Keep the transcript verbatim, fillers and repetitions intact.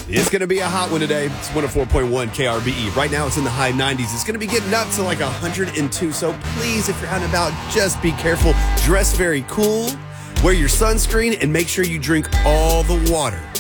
It's going to be a hot one today. It's one oh four point one K R B E. Right now it's in the high nineties. It's going to be getting up to like one hundred two. So please, if you're out and about, just be careful. Dress very cool. Wear your sunscreen and make sure you drink all the water